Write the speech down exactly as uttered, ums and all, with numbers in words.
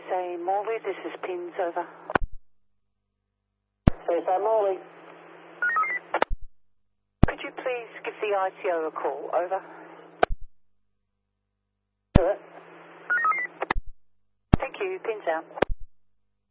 S A Morley, this is Pins, over. C S A Morley. Could you please give the I T O a call, over? Do it. Thank you, Pins out.